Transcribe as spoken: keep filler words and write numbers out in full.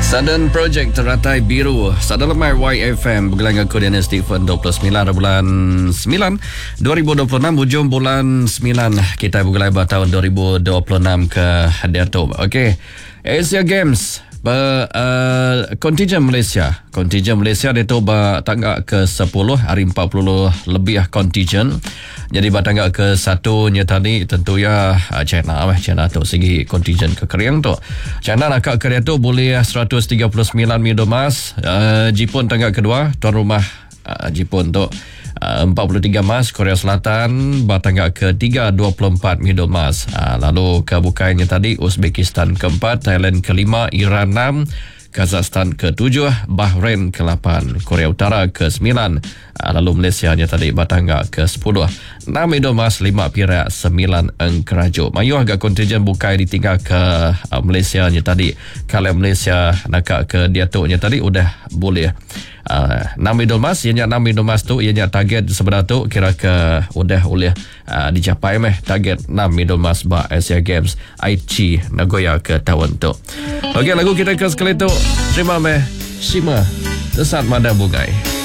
Southern Project Teratai Biru Sadalamai Y F M bergelang aku Daniel Stephen dua puluh sembilan bulan sembilan dua ribu dua puluh enam hujung bulan sembilan kita bergelang tahun dua ribu dua puluh enam ke Datuk. Okey, Asia Games Ba, uh, kontingen Malaysia kontingen Malaysia dia tu bertanggap ke sepuluh hari empat puluh lebih kontingen. Jadi bertanggap ke satu nya tadi tentu ya uh, China lah. China tu segi kontingen kekeriang tu China nak ke dia tu boleh seratus tiga puluh sembilan medal emas. uh, Jepun tanggap kedua tuan rumah uh, Jepun tu Uh, empat puluh tiga emas. Korea Selatan bertanggap ke tiga dua puluh empat medal emas. Uh, lalu kebukaannya tadi Uzbekistan keempat, Thailand kelima, Iran enam, Kazakhstan ke tujuh, Bahrain ke lapan, Korea Utara ke sembilan. Uh, lalu Malaysia nya tadi bertanggap ke sepuluh, enam medal emas, lima perak, sembilan engkerajuk. Mayu agak kontingen bukai ditinggal ke uh, Malaysia nya tadi. Kalau Malaysia nak ke Datuk nya tadi udah boleh Uh, enam medal emas. Ianya enam medal emas tu ianya target sebenarnya tu kira ke udah boleh uh, dicapai meh target enam medal emas ba Asia Games Aichi Nagoya ke tahun tu. Okey, lagu kita ke sekali tu terima meh Shima Sesat Mada Bungai.